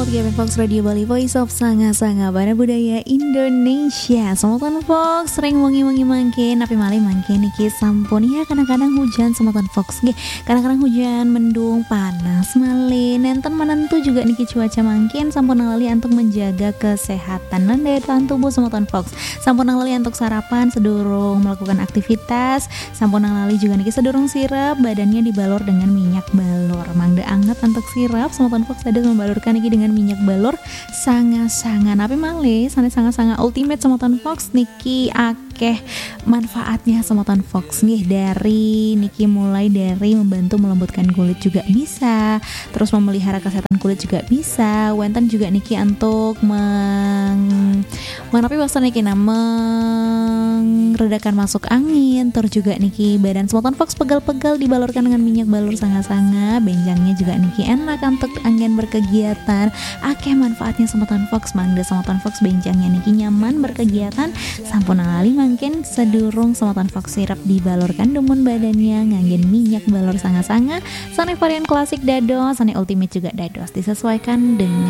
Selamat KPN Fox Radio Bali, Voice of Sanga-Sanga Bara Budaya Indonesia. Semoton Fox sering wangi-wangi mangkin, tapi malih mangkin iki sampun ya kadang-kadang hujan semoton Fox nggih. Kadang-kadang hujan mendung panas malih. Nenten menentu juga niki cuaca mangkin sampun ngalali untuk menjaga kesehatan dan daya tahan tubuh semoton Fox. Sampun ngalali untuk sarapan sedurung melakukan aktivitas, sampun ngalali juga niki sedurung sirap badannya dibalur dengan minyak balur. Mangga anget untuk sirap semoton Fox ada membalurkan iki dengan minyak balur sangat-sangat tapi malih sangat-sangat ultimate semoton Fox niki akeh manfaatnya semoton Fox nih, dari niki mulai dari membantu melembutkan kulit juga bisa, terus memelihara kesehatan kulit juga bisa, wenten juga niki untuk menapi waktu niki meredakan masuk angin, terus juga niki badan semoton Fox pegal-pegal dibalurkan dengan minyak balur sangat-sangat, benjangnya juga niki enak untuk angin berkegiatan, akeh manfaatnya semoton Fox. Mangga semoton Fox benjangnya niki nyaman berkegiatan, sampun ngali mungkin sedurung semoton Fox sirap dibalurkan demun badannya nganggen minyak balur sangat-sangat. Sane varian klasik dados, sane ultimate juga dados, disesuaikan dengan